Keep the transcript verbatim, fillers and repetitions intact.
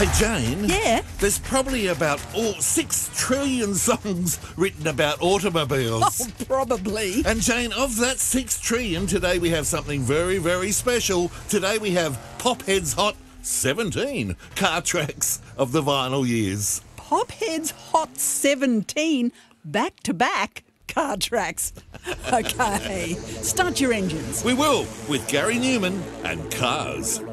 Hey, Jane. Yeah? There's probably about oh, six trillion songs written about automobiles. Oh, probably. And Jane, of that six trillion, today we have something very, very special. Today we have Pophead's Hot seventeen car tracks of the vinyl years. Pophead's Hot seventeen, back-to-back car tracks. OK, start your engines. We will, with Gary Newman and Cars.